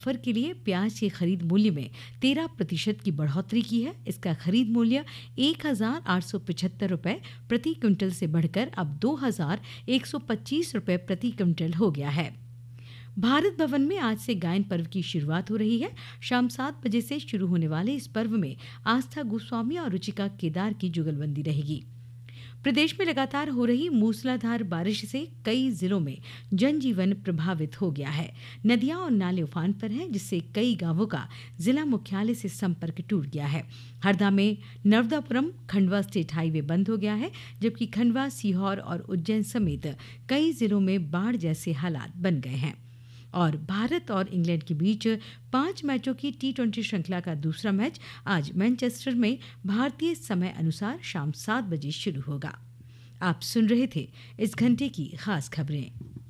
Offer के लिए प्याज के खरीद मूल्य में 13% की बढ़ोतरी की है। इसका खरीद मूल्य 1,875 रुपये प्रति क्विंटल से बढ़कर अब 2,125 रुपये प्रति क्विंटल हो गया है। भारत भवन में आज से गायन पर्व की शुरुआत हो रही है। शाम 7 बजे से शुरू होने वाले इस पर्व में आस्था गोस्वामी और रुचिका केदार की जुगलबंदी रहेगी। प्रदेश में लगातार हो रही मूसलाधार बारिश से कई जिलों में जनजीवन प्रभावित हो गया है। नदियां और नाले उफान पर हैं, जिससे कई गांवों का जिला मुख्यालय से संपर्क टूट गया है। हरदा में नर्मदापुरम खंडवा स्टेट हाईवे बंद हो गया है, जबकि खंडवा, सीहोर और उज्जैन समेत कई जिलों में बाढ़ जैसे हालात बन गए हैं। और भारत और इंग्लैंड के बीच 5 मैचों की T20 श्रृंखला का दूसरा मैच आज मैनचेस्टर में भारतीय समय अनुसार शाम 7 बजे शुरू होगा। आप सुन रहे थे इस घंटे की खास खबरें।